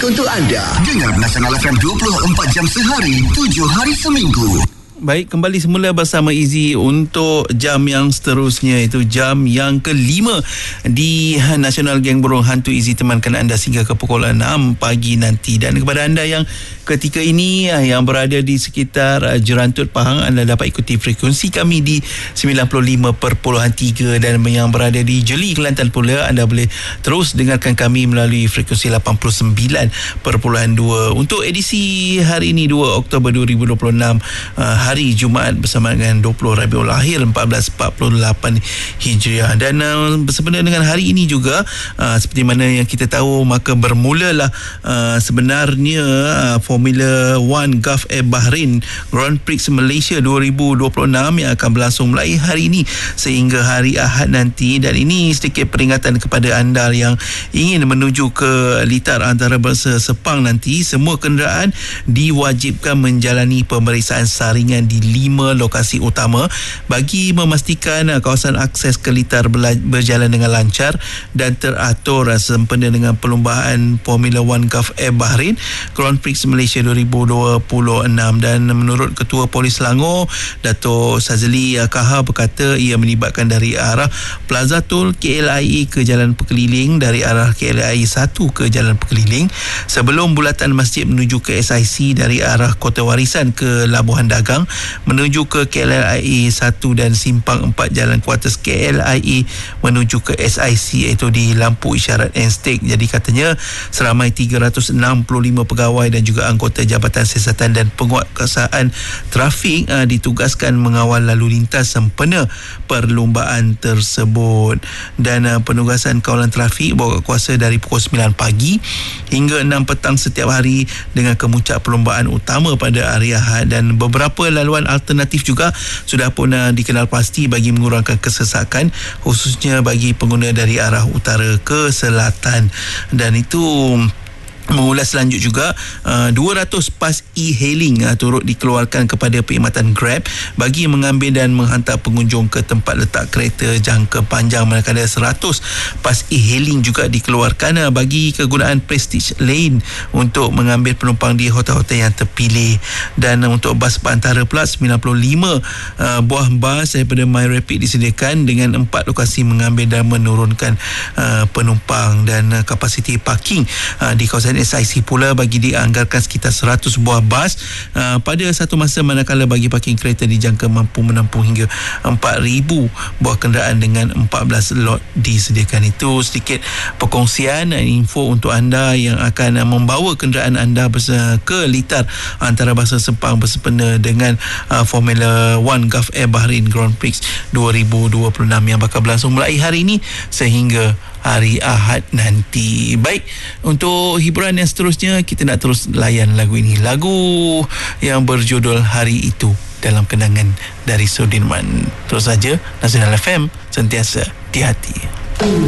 untuk anda. Dengar Nasional FM 24 jam sehari, 7 hari seminggu. Baik, kembali semula bersama Izzy untuk jam yang seterusnya, itu jam yang kelima di Nasional Geng Burung Hantu. Izzy temankan anda sehingga ke pukul 6 pagi nanti. Dan kepada anda yang ketika ini yang berada di sekitar Jerantut Pahang, anda dapat ikuti frekuensi kami di 95.3, dan yang berada di Jeli Kelantan pula, anda boleh terus dengarkan kami melalui frekuensi 89.2. Untuk edisi hari ini 2 Oktober 2026, hari Jumaat bersama dengan 20 Rabiul Akhir 1448 Hijriah. Dan bersempena dengan hari ini juga, seperti mana yang kita tahu, maka bermulalah sebenarnya Formula 1 Gulf Air Bahrain Grand Prix Malaysia 2026 yang akan berlangsung mulai hari ini sehingga hari Ahad nanti. Dan ini sedikit peringatan kepada anda yang ingin menuju ke litar antarabangsa Sepang nanti. Semua kenderaan diwajibkan menjalani pemeriksaan saringan di 5 lokasi utama bagi memastikan kawasan akses ke litar berjalan dengan lancar dan teratur sempena dengan perlumbaan Formula 1 Gulf Air Bahrain Grand Prix Malaysia 2026. Dan menurut Ketua Polis Selangor, Dato' Sazli Kahar berkata ia melibatkan dari arah Plaza Tol KLIA ke Jalan Perkeliling, dari arah KLIA 1 ke Jalan Perkeliling, sebelum bulatan masjid menuju ke SIC, dari arah Kota Warisan ke Labuhan Dagang menuju ke KLIA 1, dan simpang 4 Jalan Kuartus KLIA menuju ke SIC, iaitu di lampu isyarat N-Stick. Jadi katanya seramai 365 pegawai dan juga anggota Jabatan Siasatan dan Penguatkuasaan Trafik ditugaskan mengawal lalu lintas sempena perlumbaan tersebut. Dan penugasan kawalan trafik berkuasa dari pukul 9 pagi hingga 6 petang setiap hari dengan kemuncak perlumbaan utama pada hari Ahad. Dan beberapa laluan alternatif juga sudah pun dikenal pasti bagi mengurangkan kesesakan, khususnya bagi pengguna dari arah utara ke selatan. Dan itu mengulas lanjut juga, 200 pas e-hailing turut dikeluarkan kepada perkhidmatan Grab bagi mengambil dan menghantar pengunjung ke tempat letak kereta jangka panjang, manakala 100 pas e-hailing juga dikeluarkan bagi kegunaan Prestige Lane untuk mengambil penumpang di hotel-hotel yang terpilih. Dan untuk bas perantara pula, 95 buah bas daripada MyRapid disediakan dengan 4 lokasi mengambil dan menurunkan penumpang. Dan kapasiti parking di kawasan SIC pula bagi dianggarkan sekitar 100 buah bas pada satu masa, manakala bagi parking kereta dijangka mampu menampung hingga 4,000 buah kenderaan dengan 14 lot disediakan. Itu sedikit perkongsian info untuk anda yang akan membawa kenderaan anda ke litar antarabangsa Sepang bersempena dengan Formula 1 Gulf Air Bahrain Grand Prix 2026 yang bakal berlangsung mulai hari ini sehingga hari Ahad nanti. Baik, untuk hiburan yang seterusnya kita nak terus layan lagu ini, lagu yang berjudul Hari Itu dalam kenangan dari Sudirman. Terus saja Nasional FM, sentiasa di hati.